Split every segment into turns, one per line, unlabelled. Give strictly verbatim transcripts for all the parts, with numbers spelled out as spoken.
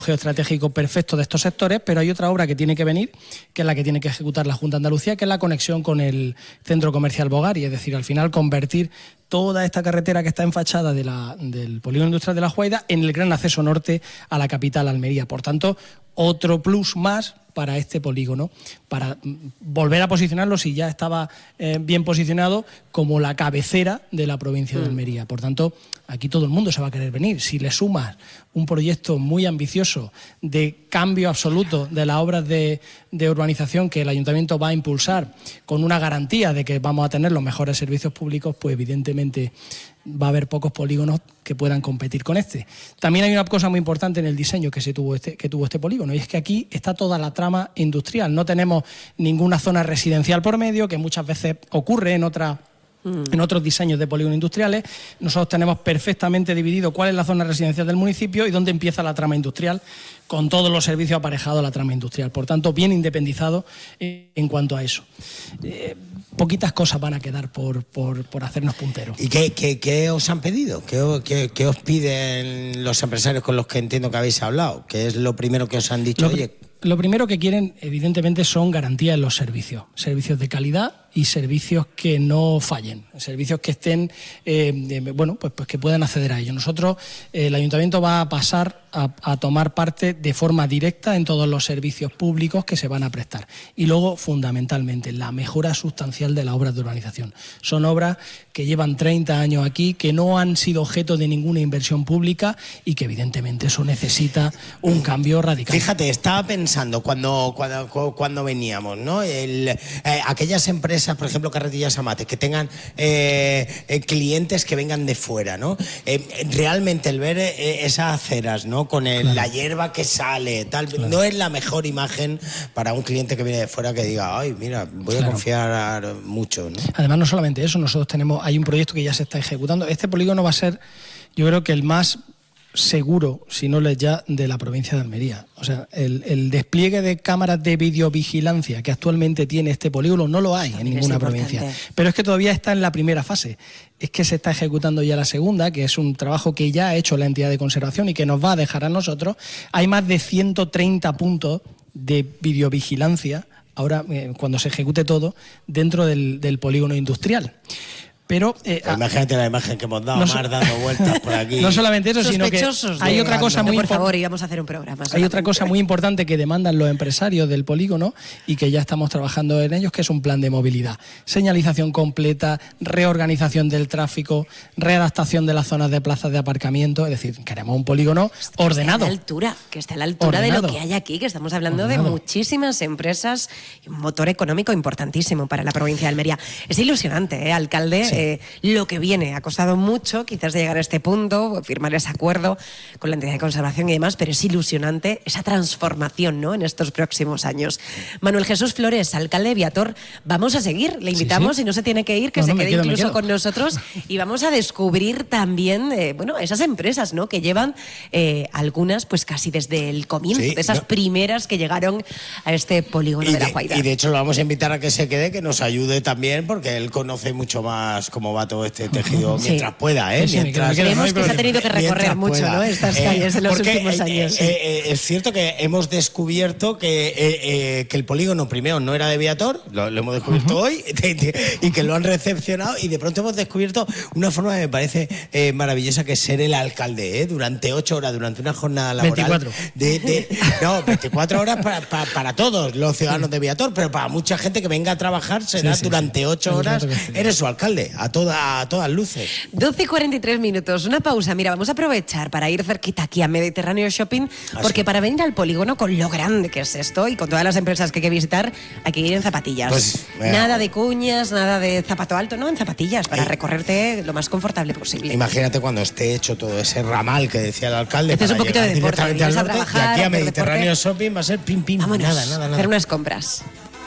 geoestratégico perfecto de estos sectores, pero hay otra obra que tiene que venir, que es la que tiene que ejecutar la Junta de Andalucía, que es la conexión con el Centro Comercial Bogari, es decir, al final convertir toda esta carretera que está en fachada de la, del polígono industrial de La Juaida en el gran acceso norte a la capital, Almería. Por tanto, otro plus más para este polígono, para volver a posicionarlo, si ya estaba eh, bien posicionado, como la cabecera de la provincia de Almería. Por tanto, aquí todo el mundo se va a querer venir. Si le sumas un proyecto muy ambicioso de cambio absoluto de las obras de, de urbanización que el Ayuntamiento va a impulsar, con una garantía de que vamos a tener los mejores servicios públicos, pues evidentemente va a haber pocos polígonos que puedan competir con este. También hay una cosa muy importante en el diseño que se tuvo este, que tuvo este polígono, y es que aquí está toda la trama industrial. No tenemos ninguna zona residencial por medio, que muchas veces ocurre en otras en otros diseños de polígonos industriales. Nosotros tenemos perfectamente dividido cuál es la zona residencial del municipio y dónde empieza la trama industrial, con todos los servicios aparejados a la trama industrial. Por tanto, bien independizado en cuanto a eso. Eh, poquitas cosas van a quedar por, por, por hacernos punteros.
¿Y qué, qué, qué os han pedido? ¿Qué, qué, ¿Qué os piden los empresarios con los que entiendo que habéis hablado? ¿Qué es lo primero que os han dicho?
Lo,
Oye,
lo primero que quieren, evidentemente, son garantías en los servicios. Servicios de calidad y servicios que no fallen, servicios que estén, eh, eh, bueno, pues, pues que puedan acceder a ellos. Nosotros, eh, el Ayuntamiento va a pasar a, a tomar parte de forma directa en todos los servicios públicos que se van a prestar. Y luego, fundamentalmente, la mejora sustancial de las obras de urbanización. Son obras que llevan treinta años aquí, que no han sido objeto de ninguna inversión pública y que evidentemente eso necesita un cambio radical.
Fíjate, estaba pensando cuando, cuando, cuando veníamos, ¿no? El, eh, aquellas empresas, por ejemplo, Carretillas Amates, que tengan eh, eh, clientes que vengan de fuera, ¿no? Eh, realmente el ver eh, esas aceras, ¿no? Con el, claro, la hierba que sale, tal, claro, no es la mejor imagen para un cliente que viene de fuera que diga, ay, mira, voy claro. a confiar mucho, ¿no?
Además, no solamente eso, nosotros tenemos, hay un proyecto que ya se está ejecutando. Este polígono va a ser, yo creo que el más seguro, si no es ya, de la provincia de Almería. O sea, el, el despliegue de cámaras de videovigilancia que actualmente tiene este polígono no lo hay en ninguna provincia. Pero es que todavía está en la primera fase. Es que se está ejecutando ya la segunda, que es un trabajo que ya ha hecho la entidad de conservación y que nos va a dejar a nosotros. Hay más de ciento treinta puntos de videovigilancia, ahora eh, cuando se ejecute todo, dentro del, del polígono industrial. Pero, eh,
pues imagínate la imagen que hemos dado, no más dando vueltas por aquí.
No solamente eso, sino que hay otra cosa muy
importante. Por favor, íbamos a hacer un programa.
Hay otra cosa muy importante que demandan los empresarios del polígono y que ya estamos trabajando en ellos, que es un plan de movilidad. Señalización completa, reorganización del tráfico, readaptación de las zonas de plazas de aparcamiento. Es decir, queremos un polígono
que
ordenado.
Esté a la altura, que esté a la altura ordenado. de lo que hay aquí, que estamos hablando ordenado. de muchísimas empresas y un motor económico importantísimo para la provincia de Almería. Es ilusionante, ¿eh, alcalde? Sí. Eh, lo que viene. Ha costado mucho quizás llegar a este punto, firmar ese acuerdo con la entidad de conservación y demás, pero es ilusionante esa transformación, ¿no?, en estos próximos años. Manuel Jesús Flores, alcalde de Viator, vamos a seguir, le invitamos, sí, sí. y no se tiene que ir, que no, se no, quede quedo, incluso con nosotros, y vamos a descubrir también, eh, bueno, esas empresas, ¿no?, que llevan eh, algunas, pues casi desde el comienzo, sí, de esas no. primeras que llegaron a este polígono
y
de,
de
La Juaida.
Y de hecho lo vamos a invitar a que se quede, que nos ayude también, porque él conoce mucho más cómo va todo este tejido, sí. mientras pueda, ¿eh?
Sí, sí,
mientras,
creemos que se ha tenido que recorrer mucho, ¿no?, estas eh, calles en los últimos
eh,
años.
Eh, eh, es cierto que hemos descubierto que, eh, eh, que el polígono primero no era de Viator, lo, lo hemos descubierto uh-huh. hoy, y que lo han recepcionado, y de pronto hemos descubierto una forma que me parece eh, maravillosa, que es ser el alcalde, ¿eh? Durante ocho horas, durante una jornada laboral.
veinticuatro.
De, de, no, veinticuatro horas para, para, para todos los ciudadanos sí. de Viator, pero para mucha gente que venga a trabajar será sí, sí, durante ocho sí. horas, sí. eres su alcalde, a, toda, a todas luces.
doce y cuarenta y tres minutos, una pausa. Mira, vamos a aprovechar para ir cerquita aquí a Mediterráneo Shopping, porque para venir al polígono, con lo grande que es esto y con todas las empresas que hay que visitar, hay que ir en zapatillas. Pues, nada de cuñas, nada de zapato alto, no, en zapatillas, para eh, recorrerte lo más confortable posible.
Imagínate cuando esté hecho todo ese ramal que decía el alcalde.
Este es un poquito de deporte, al norte, a trabajar,
y aquí a Mediterráneo Shopping va a ser pim pim.
Vámonos,
nada, nada, nada.
hacer unas compras.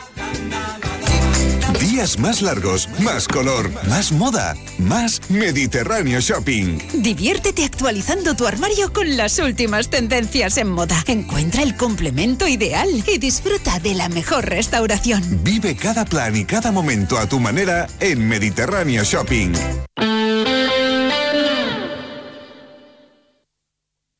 Días más largos, más color, más moda, más Mediterráneo Shopping.
Diviértete actualizando tu armario con las últimas tendencias en moda. Encuentra el complemento ideal y disfruta de la mejor restauración.
Vive cada plan y cada momento a tu manera en Mediterráneo Shopping.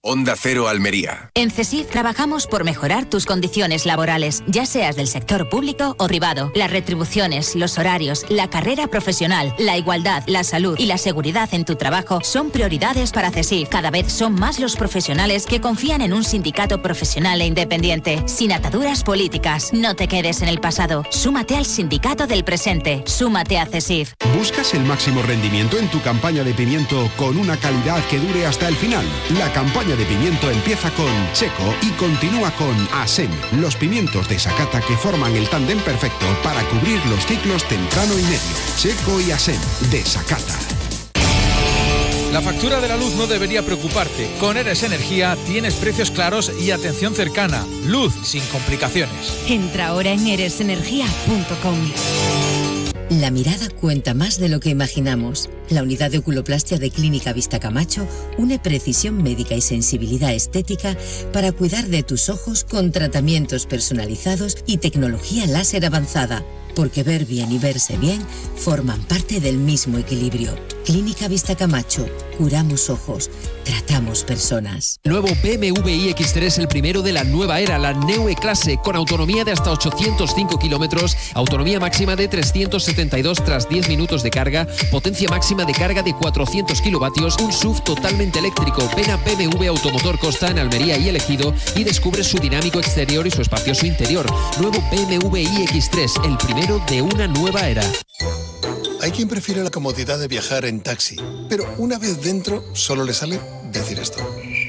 Onda Cero Almería.
En CESIF trabajamos por mejorar tus condiciones laborales, ya seas del sector público o privado. Las retribuciones, los horarios, la carrera profesional, la igualdad, la salud y la seguridad en tu trabajo son prioridades para CESIF. Cada vez son más los profesionales que confían en un sindicato profesional e independiente, sin ataduras políticas. No te quedes en el pasado. Súmate al sindicato del presente. Súmate a CESIF.
¿Buscas el máximo rendimiento en tu campaña de pimiento con una calidad que dure hasta el final? La campaña de pimiento empieza con Checo y continúa con Asem, los pimientos de Sakata que forman el tándem perfecto para cubrir los ciclos temprano y medio. Checo y Asem, de Sakata.
La factura de la luz no debería preocuparte. Con Eres Energía tienes precios claros y atención cercana. Luz sin complicaciones.
Entra ahora en eres energía punto com.
La mirada cuenta más de lo que imaginamos. La unidad de oculoplastia de Clínica Vista Camacho une precisión médica y sensibilidad estética para cuidar de tus ojos con tratamientos personalizados y tecnología láser avanzada. Porque ver bien y verse bien forman parte del mismo equilibrio. Clínica Vista Camacho. Curamos ojos. Tratamos personas.
Nuevo B M W i X tres, el primero de la nueva era, la Neue Klasse, con autonomía de hasta ochocientos cinco kilómetros, autonomía máxima de trescientos setenta y dos tras diez minutos de carga, potencia máxima de carga de cuatrocientos kilovatios, un S U V totalmente eléctrico. Ven a B M W Automotor Costa en Almería y El Ejido y descubre su dinámico exterior y su espacioso interior. Nuevo B M W i X tres, el primero de una nueva era.
Hay quien prefiere la comodidad de viajar en taxi, pero una vez dentro solo le sale decir esto.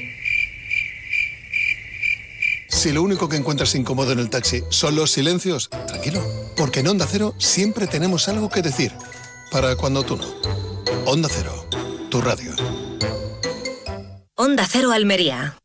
Si lo único que encuentras incómodo en el taxi son los silencios, tranquilo, porque en Onda Cero siempre tenemos algo que decir, para cuando tú no. Onda Cero, tu radio.
Onda Cero Almería.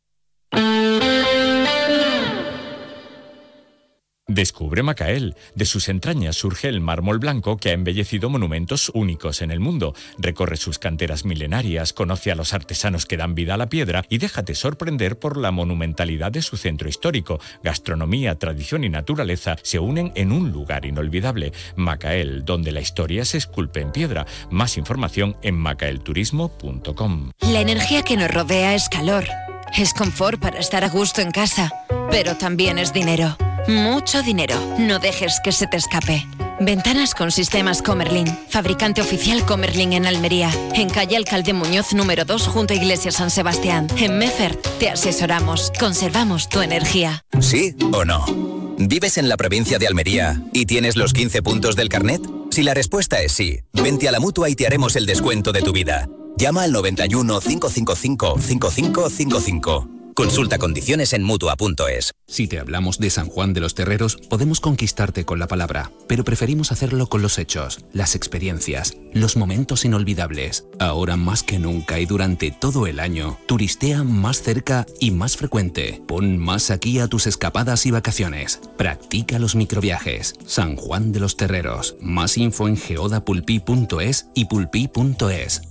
Descubre Macael. De sus entrañas surge el mármol blanco que ha embellecido monumentos únicos en el mundo. Recorre sus canteras milenarias, conoce a los artesanos que dan vida a la piedra y déjate sorprender por la monumentalidad de su centro histórico. Gastronomía, tradición y naturaleza se unen en un lugar inolvidable. Macael, donde la historia se esculpe en piedra. Más información en macaelturismo punto com.
La energía que nos rodea es calor, es confort para estar a gusto en casa, pero también es dinero. Mucho dinero. No dejes que se te escape. Ventanas con sistemas Comerlin. Fabricante oficial Comerlin en Almería. En calle Alcalde Muñoz número dos junto a Iglesia San Sebastián. En Meffert te asesoramos. Conservamos tu energía.
¿Sí o no? ¿Vives en la provincia de Almería y tienes los quince puntos del carnet? Si la respuesta es sí, vente a la Mutua y te haremos el descuento de tu vida. Llama al noventa y uno, cinco cinco cinco, cinco cinco cinco cinco. Consulta condiciones en mutua punto es.
Si te hablamos de San Juan de los Terreros, podemos conquistarte con la palabra, pero preferimos hacerlo con los hechos, las experiencias, los momentos inolvidables. Ahora más que nunca y durante todo el año, turistea más cerca y más frecuente. Pon más aquí a tus escapadas y vacaciones. Practica los microviajes. San Juan de los Terreros. Más info en geoda pulpí punto es y pulpí punto es.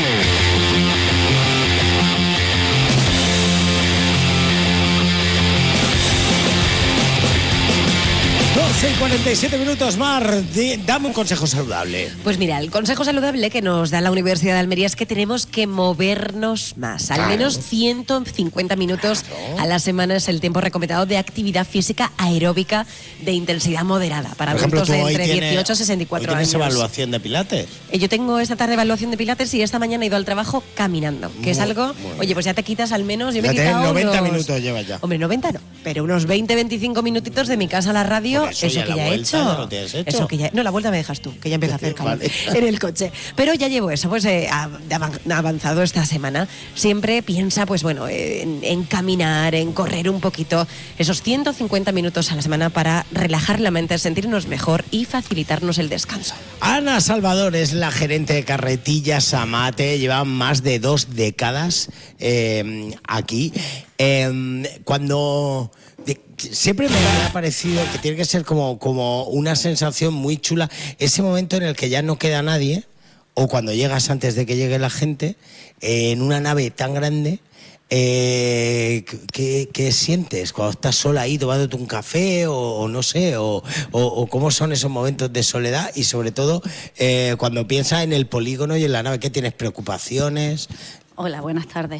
doce y cuarenta y siete minutos, Mar. De, dame un consejo saludable.
Pues mira, el consejo saludable que nos da la Universidad de Almería es que tenemos que movernos más. Al claro. menos ciento cincuenta minutos claro. a la semana es el tiempo recomendado de actividad física aeróbica de intensidad moderada para Por adultos ejemplo, de entre tiene, dieciocho a sesenta y cuatro
hoy
años.
¿Tienes evaluación de pilates?
Yo tengo esta tarde evaluación de pilates y esta mañana he ido al trabajo caminando, que muy, es algo... Oye, pues ya te quitas al menos... Yo me he quitado
noventa
unos,
minutos lleva ya.
Hombre, noventa no, pero unos veinte a veinticinco minutitos de mi casa a la radio, eso, eso que ya he hecho.
Ya lo tienes hecho.
Eso que ya, no, la vuelta me dejas tú, que ya empiezo a hacer calor vale. en el coche. Pero ya llevo eso, pues eh, avanzado esta semana. Siempre piensa, pues bueno, en, en caminar, en correr un poquito, esos ciento cincuenta minutos a la semana para relajar la mente, sentirnos mejor y facilitarnos el descanso.
Ana Salvador es la gerente de Carretillas Amate, lleva más de dos décadas eh, aquí. Eh, cuando... De, siempre me ha parecido que tiene que ser como, como una sensación muy chula ese momento en el que ya no queda nadie o cuando llegas antes de que llegue la gente eh, en una nave tan grande. Eh, ¿qué, ¿Qué sientes cuando estás sola ahí tomándote un café o, o no sé o, o, o cómo son esos momentos de soledad y sobre todo eh, cuando piensas en el polígono y en la nave? ¿Qué tienes? ¿Preocupaciones?
Hola, buenas tardes.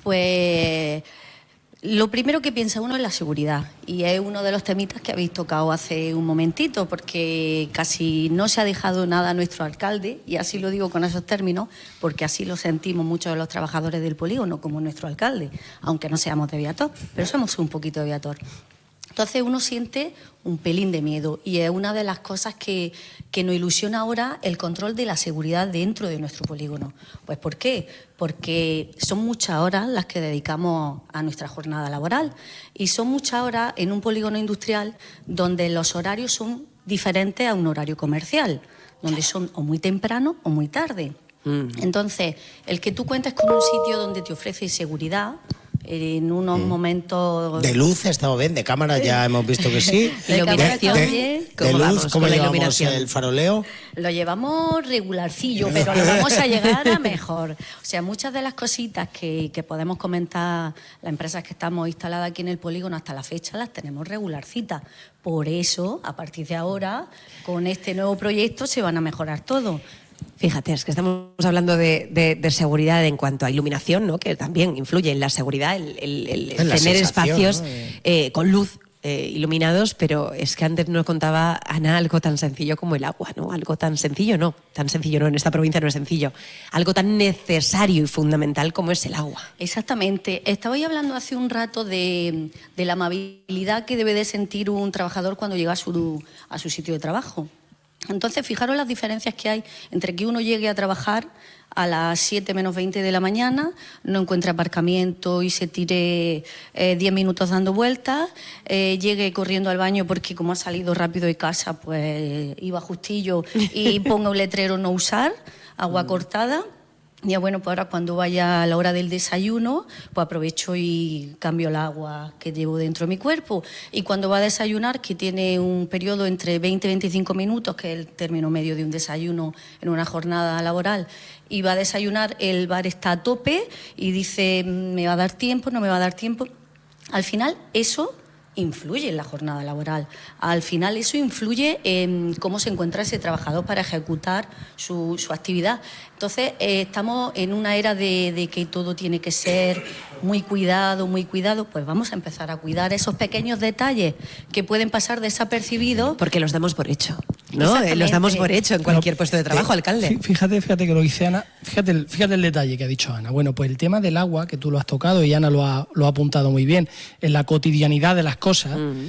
Pues lo primero que piensa uno es la seguridad, y es uno de los temitas que habéis tocado hace un momentito, porque casi no se ha dejado nada a nuestro alcalde, y así lo digo con esos términos, porque así lo sentimos muchos de los trabajadores del polígono, como nuestro alcalde, aunque no seamos de Viator, pero somos un poquito de Viator. Entonces uno siente un pelín de miedo, y es una de las cosas que, que nos ilusiona ahora, el control de la seguridad dentro de nuestro polígono. Pues ¿por qué? Porque son muchas horas las que dedicamos a nuestra jornada laboral, y son muchas horas en un polígono industrial donde los horarios son diferentes a un horario comercial, donde son o muy temprano o muy tarde. Mm. Entonces, el que tú cuentes con un sitio donde te ofrece seguridad, en unos mm. momentos...
De luz estamos bien, de cámara sí. Ya hemos visto que sí.
De iluminación,
de, de, de luz, ¿cómo llevamos el faroleo?
Lo llevamos regularcillo, pero lo vamos a llegar a mejor. O sea, muchas de las cositas que, que podemos comentar las empresas que estamos instaladas aquí en el polígono hasta la fecha las tenemos regularcitas. Por eso, a partir de ahora, con este nuevo proyecto se van a mejorar todo.
Fíjate, es que estamos hablando de, de, de seguridad en cuanto a iluminación, ¿no? Que también influye en la seguridad, el, el, el, el tener espacios, ¿no? eh, con luz eh, iluminados, pero es que antes nos contaba Ana algo tan sencillo como el agua, ¿no? Algo tan sencillo, no, tan sencillo no, en esta provincia no es sencillo, algo tan necesario y fundamental como es el agua.
Exactamente. Estabais hablando hace un rato de, de la amabilidad que debe de sentir un trabajador cuando llega a su, a su sitio de trabajo. Entonces, fijaros las diferencias que hay entre que uno llegue a trabajar a las siete menos veinte de la mañana, no encuentre aparcamiento y se tire eh, diez minutos dando vueltas, eh, llegue corriendo al baño porque como ha salido rápido de casa, pues iba justillo, y ponga un letrero no usar, agua cortada. Ya bueno, pues ahora cuando vaya a la hora del desayuno, pues aprovecho y cambio el agua que llevo dentro de mi cuerpo. Y cuando va a desayunar, que tiene un periodo entre veinte y veinticinco minutos, que es el término medio de un desayuno en una jornada laboral, y va a desayunar, el bar está a tope y dice, ¿me va a dar tiempo? ¿No me va a dar tiempo? Al final, eso influye en la jornada laboral. Al final eso influye en cómo se encuentra ese trabajador para ejecutar su, su actividad. Entonces eh, estamos en una era de, de que todo tiene que ser muy cuidado, muy cuidado. Pues vamos a empezar a cuidar esos pequeños detalles que pueden pasar desapercibidos.
Porque los damos por hecho, ¿no? Los damos por hecho en cualquier puesto de trabajo, alcalde.
Fíjate, fíjate que lo dice Ana, fíjate el, fíjate el detalle que ha dicho Ana. Bueno, pues el tema del agua, que tú lo has tocado y Ana lo ha, lo ha apuntado muy bien, en la cotidianidad de las cosas. Uh-huh.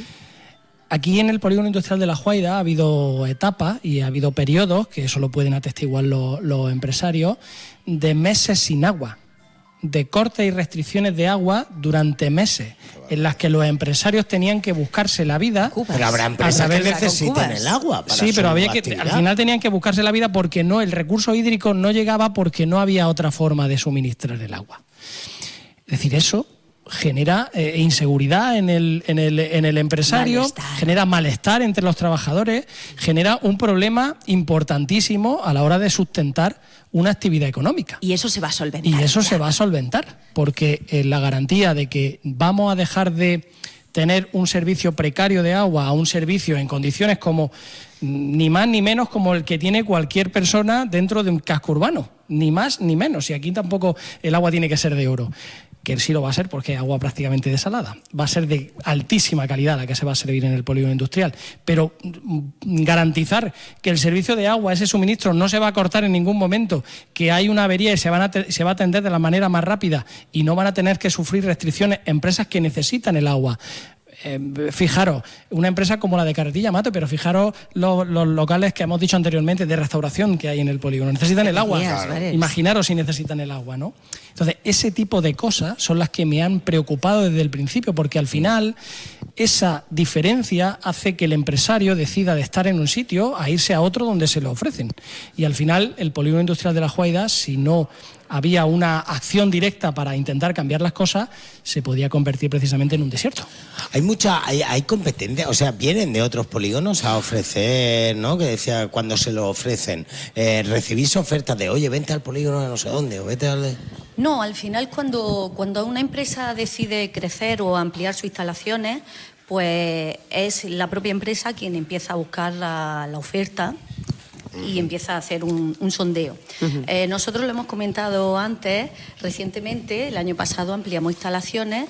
Aquí en el polígono industrial de La Juaida ha habido etapas y ha habido periodos, que eso lo pueden atestiguar los, los empresarios, de meses sin agua, de cortes y restricciones de agua durante meses, en las que los empresarios tenían que buscarse la vida.
Pero habrá empresas que necesitan el agua para
sí, pero había que,
actividad.
Al final tenían que buscarse la vida porque no, el recurso hídrico no llegaba porque no había otra forma de suministrar el agua. Es decir, eso genera eh, inseguridad en el, en el, en el empresario, malestar. genera malestar entre los trabajadores, genera un problema importantísimo a la hora de sustentar una actividad económica.
Y eso se va a solventar.
Y eso
ya.
se va a solventar, porque eh, la garantía de que vamos a dejar de tener un servicio precario de agua a un servicio en condiciones como ni más ni menos como el que tiene cualquier persona dentro de un casco urbano, ni más ni menos, y aquí tampoco el agua tiene que ser de oro, que sí lo va a ser porque es agua prácticamente desalada. Va a ser de altísima calidad la que se va a servir en el polígono industrial, pero garantizar que el servicio de agua, ese suministro, no se va a cortar en ningún momento, que hay una avería y se, van a te- se va a atender de la manera más rápida y no van a tener que sufrir restricciones empresas que necesitan el agua. Eh, fijaros, una empresa como la de Carretilla Mato, pero fijaros los, los locales que hemos dicho anteriormente de restauración que hay en el polígono. Necesitan el agua. Claro. Imaginaros si necesitan el agua, ¿no? Entonces, ese tipo de cosas son las que me han preocupado desde el principio, porque al final esa diferencia hace que el empresario decida de estar en un sitio a irse a otro donde se lo ofrecen. Y al final, el polígono industrial de La Juaida, si no había una acción directa para intentar cambiar las cosas, se podía convertir precisamente en un desierto.
Hay mucha, hay, hay competencia, o sea, vienen de otros polígonos a ofrecer, ¿no? Que decía, cuando se lo ofrecen, eh, recibís ofertas de, oye, vente al polígono de no sé dónde, o vete al...
No, al final cuando, cuando una empresa decide crecer o ampliar sus instalaciones, pues es la propia empresa quien empieza a buscar la, la oferta y empieza a hacer un, un sondeo. Uh-huh. Eh, nosotros lo hemos comentado antes, recientemente, el año pasado ampliamos instalaciones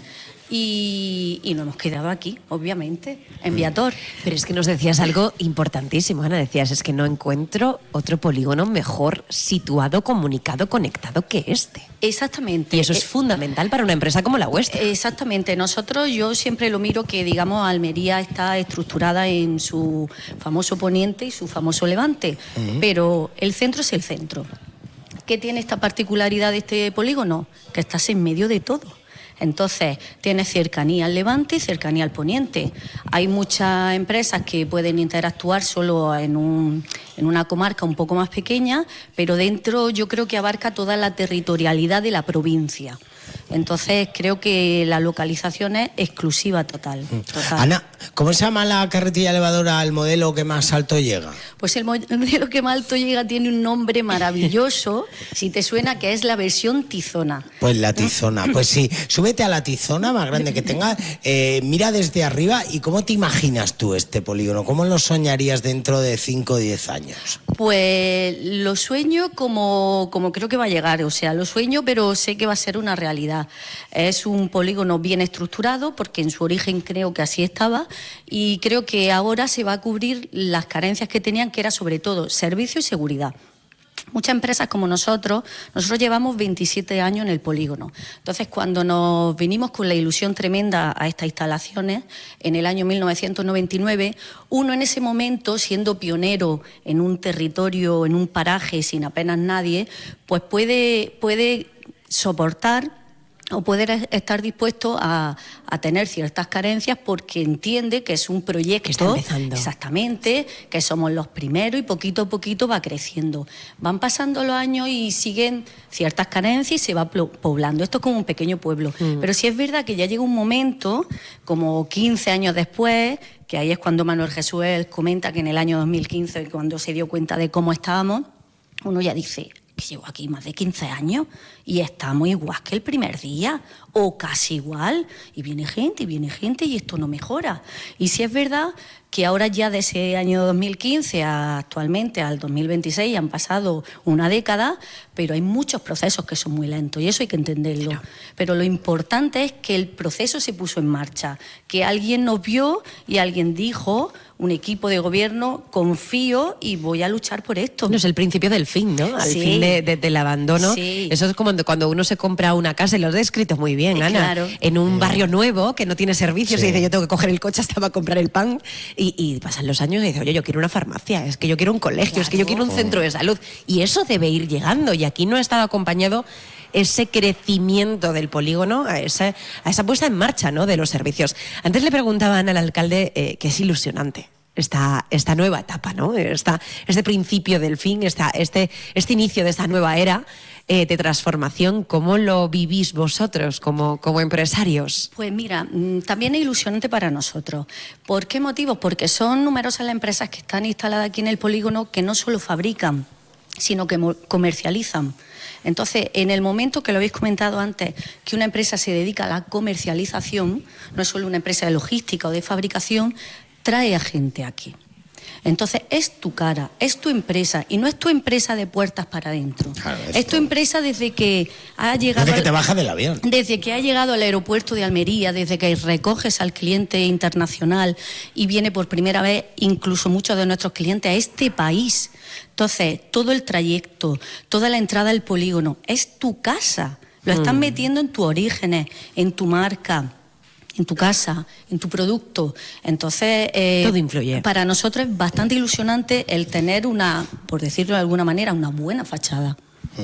y, y nos hemos quedado aquí, obviamente, en Viator.
Pero es que nos decías algo importantísimo, Ana, decías, es que no encuentro otro polígono mejor situado, comunicado, conectado que este.
Exactamente.
Y eso es eh, fundamental para una empresa como la vuestra.
Exactamente. Nosotros, yo siempre lo miro que, digamos, Almería está estructurada en su famoso poniente y su famoso levante, uh-huh. pero el centro es el centro. ¿Qué tiene esta particularidad de este polígono? Que estás en medio de todo. Entonces, tienes cercanía al levante y cercanía al poniente. Hay muchas empresas que pueden interactuar solo en, un, en una comarca un poco más pequeña, pero dentro yo creo que abarca toda la territorialidad de la provincia. Entonces, creo que la localización es exclusiva total, total.
Ana, ¿cómo se llama la carretilla elevadora, el modelo que más alto llega?
Pues el modelo que más alto llega tiene un nombre maravilloso, si te suena, que es la versión Tizona.
Pues la Tizona, pues sí, súbete a la Tizona más grande que tenga, eh, mira desde arriba y ¿cómo te imaginas tú este polígono? ¿Cómo lo soñarías dentro de cinco o diez años?
Pues lo sueño como, como creo que va a llegar, o sea, lo sueño, pero sé que va a ser una realidad. Es un polígono bien estructurado, porque en su origen creo que así estaba, y creo que ahora se va a cubrir las carencias que tenían, que era sobre todo servicio y seguridad. Muchas empresas como nosotros, nosotros llevamos veintisiete años en el polígono. Entonces, cuando nos vinimos con la ilusión tremenda a estas instalaciones, en el año mil novecientos noventa y nueve, uno en ese momento, siendo pionero en un territorio, en un paraje sin apenas nadie, pues puede, puede soportar o poder estar dispuesto a, a tener ciertas carencias porque entiende que es un proyecto
que está empezando.
Exactamente, que somos los primeros y poquito a poquito va creciendo. Van pasando los años y siguen ciertas carencias y se va poblando. Esto es como un pequeño pueblo. Mm. Pero sí es verdad que ya llega un momento, como quince años después, que ahí es cuando Manuel Jesús comenta que en el año dos mil quince, cuando se dio cuenta de cómo estábamos, uno ya dice... que llevo aquí más de quince años y estamos igual que el primer día o casi igual, y viene gente y viene gente y esto no mejora. Y sí es verdad que ahora ya de ese año dos mil quince a actualmente al dos mil veintiséis han pasado una década, pero hay muchos procesos que son muy lentos y eso hay que entenderlo. Claro. Pero lo importante es que el proceso se puso en marcha, que alguien nos vio y alguien dijo, un equipo de gobierno, confío y voy a luchar por esto.
No es el principio del fin, ¿no? Al
sí.
fin de, de, del abandono.
Sí.
Eso es como cuando uno se compra una casa, y lo has descrito muy bien, Ana,
claro.
en un barrio nuevo que no tiene servicios sí. y dice, yo tengo que coger el coche hasta para comprar el pan, y, y pasan los años y dice, oye, yo quiero una farmacia, es que yo quiero un colegio, claro. es que yo quiero un centro de salud, y eso debe ir llegando, y aquí no ha estado acompañado ese crecimiento del polígono, a esa, a esa puesta en marcha, ¿no?, de los servicios. Antes le preguntaban al alcalde eh, que es ilusionante esta, esta nueva etapa, ¿no? Esta, este principio del fin, esta, este, este inicio de esta nueva era eh, de transformación. ¿Cómo lo vivís vosotros como, como empresarios?
Pues mira, también es ilusionante para nosotros. ¿Por qué motivos? Porque son numerosas las empresas que están instaladas aquí en el polígono que no solo fabrican, sino que comercializan. Entonces, en el momento que lo habéis comentado antes, que una empresa se dedica a la comercialización, no es solo una empresa de logística o de fabricación, trae a gente aquí. Entonces, es tu cara, es tu empresa, y no es tu empresa de puertas para adentro. Claro, es tu empresa desde que ha llegado...
Desde que te bajas del avión.
Desde que ha llegado al aeropuerto de Almería, desde que recoges al cliente internacional y viene por primera vez, incluso muchos de nuestros clientes, a este país. Entonces, todo el trayecto, toda la entrada al polígono, es tu casa. Lo están mm. metiendo en tus orígenes, en tu marca, en tu casa, en tu producto. Entonces, eh,
todo influye.
Para nosotros es bastante ilusionante el tener una, por decirlo de alguna manera, una buena fachada.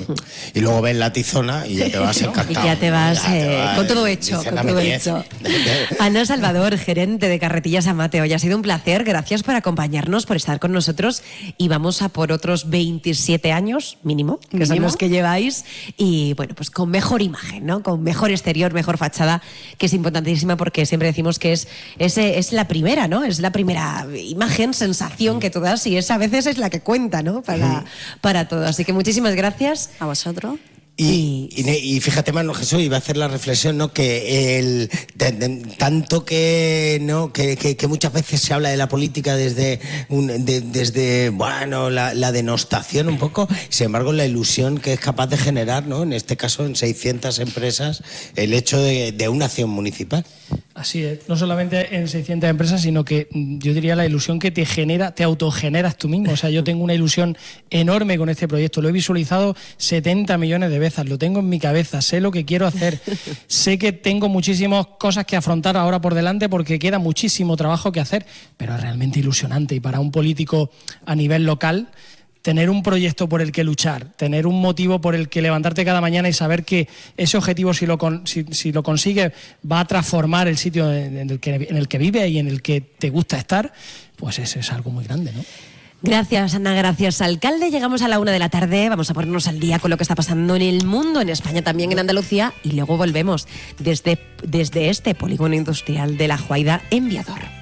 Y luego ves la Tizona y ya te vas encantado.
Y ya te vas,
ya
eh,
te vas
con todo hecho. Con todo hecho. Ana Salvador, gerente de Carretillas Amate, hoy ha sido un placer. Gracias por acompañarnos, por estar con nosotros. Y vamos a por otros veintisiete años, mínimo, que ¿Mínimo? son los que lleváis. Y bueno, pues con mejor imagen, ¿no? Con mejor exterior, mejor fachada, que es importantísima porque siempre decimos que es, es, es la primera, ¿no? Es la primera imagen, sensación que tú das, y esa a veces es la que cuenta, ¿no? Para, para todo. Así que muchísimas gracias.
A vosotros.
Y, y, y fíjate, Manu Jesús, iba a hacer la reflexión, ¿no? Que el de, de, tanto que no que, que, que muchas veces se habla de la política desde un, de, desde bueno la, la denostación un poco, sin embargo la ilusión que es capaz de generar, ¿no? En este caso en seiscientas empresas, el hecho de, de una acción municipal.
Así es, no solamente en seiscientas empresas, sino que yo diría la ilusión que te genera, te autogeneras tú mismo. O sea, yo tengo una ilusión enorme con este proyecto, lo he visualizado setenta millones de veces, lo tengo en mi cabeza, sé lo que quiero hacer, sé que tengo muchísimas cosas que afrontar ahora por delante porque queda muchísimo trabajo que hacer, pero es realmente ilusionante. Y para un político a nivel local, tener un proyecto por el que luchar, tener un motivo por el que levantarte cada mañana y saber que ese objetivo, si lo, con, si, si lo consigues, va a transformar el sitio en el, que, en el que vives y en el que te gusta estar, pues eso es algo muy grande, ¿no?
Gracias, Ana, gracias, alcalde. Llegamos a la una de la tarde, vamos a ponernos al día con lo que está pasando en el mundo, en España, también en Andalucía, y luego volvemos desde, desde este polígono industrial de La Juaida en Viador.